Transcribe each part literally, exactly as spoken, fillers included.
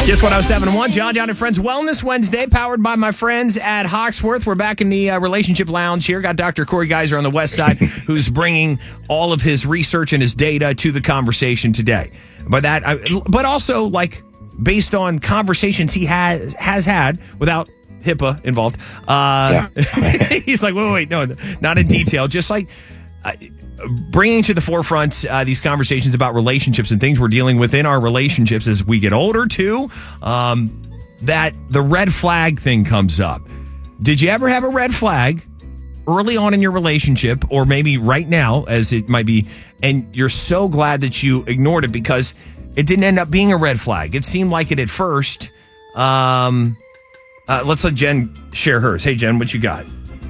Kiss one oh seven point one, John John and Friends Wellness Wednesday, powered by my friends at Hawksworth. We're back in the uh, relationship lounge here. Got Doctor Corey Geiser on the west side, who's bringing all of his research and his data to the conversation today. But that, I, but also like based on conversations he has has had without HIPAA involved. Uh, yeah. He's like, wait, wait, no, not in detail. Just like. Uh, Bringing to the forefront uh, these conversations about relationships and things we're dealing with in our relationships as we get older, too, um, that the red flag thing comes up. Did you ever have a red flag early on in your relationship, or maybe right now, as it might be, and you're so glad that you ignored it because it didn't end up being a red flag? It seemed like it at first. Um, uh, let's let Jen share hers. Hey, Jen, what you got?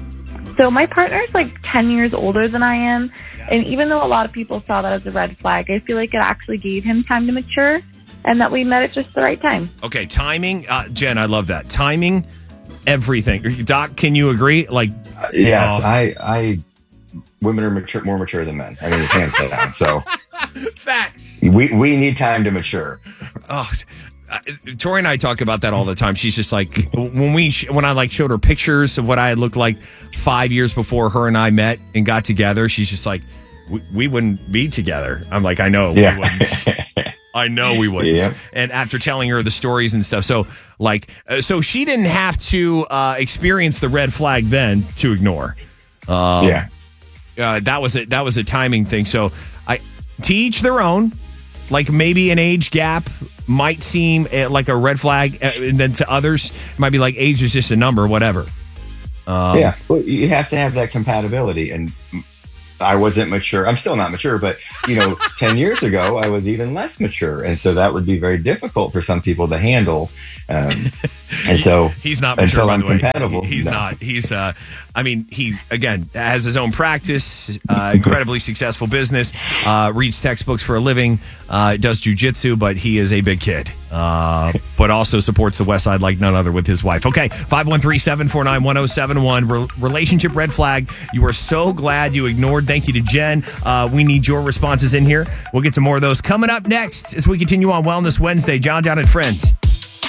So my partner's like ten years older than I am. And even though a lot of people saw that as a red flag, I feel like it actually gave him time to mature and that we met at just the right time. Okay, timing. Uh, Jen, I love that. Timing, everything. Doc, can you agree? Like, uh, Yes, uh, I, I, women are mature, more mature than men. I mean, hands down. So, facts. We, we need time to mature. Oh, Uh, Tori and I talk about that all the time. She's just like, when we when I like showed her pictures of what I had looked like five years before her and I met and got together, she's just like, we, we wouldn't be together. I'm like, I know yeah. we wouldn't. I know we wouldn't. Yeah. And after telling her the stories and stuff, so like, uh, so she didn't have to uh, experience the red flag then to ignore. Um, yeah, uh, that was a that was a timing thing. So I to each their own. Like maybe an age gap might seem like a red flag, and then to others, it might be like age is just a number, whatever. Um, yeah, well, you have to have that compatibility. And I wasn't mature. I'm still not mature, but, you know, ten years ago, I was even less mature. And so that would be very difficult for some people to handle. Um, and so he's not mature, until by I'm the way. compatible. He's no. not. He's, uh, I mean, he, again, has his own practice, uh, incredibly successful business, uh, reads textbooks for a living, uh, does jujitsu, but he is a big kid, uh, but also supports the West Side like none other with his wife. Okay, five one three, seven four nine, one oh seven one, Re- relationship red flag. You are so glad you ignored. Thank you to Jen. Uh, we need your responses in here. We'll get to more of those coming up next as we continue on Wellness Wednesday. John, John, and Friends.